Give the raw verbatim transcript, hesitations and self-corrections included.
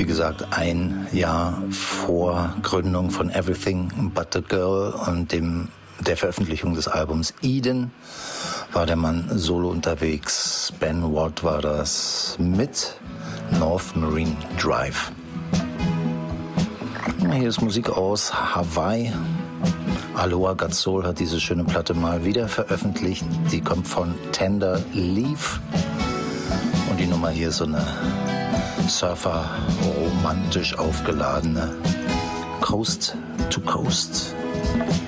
gesagt, ein Jahr vor Gründung von Everything But the Girl und dem, der Veröffentlichung des Albums Eden war der Mann solo unterwegs. Ben Watt war das mit North Marine Drive. Hier ist Musik aus Hawaii. Aloha God Soul hat diese schöne Platte mal wieder veröffentlicht. Die kommt von Tender Leaf. Und die Nummer hier ist so eine Surfer-romantisch aufgeladene Coast to Coast.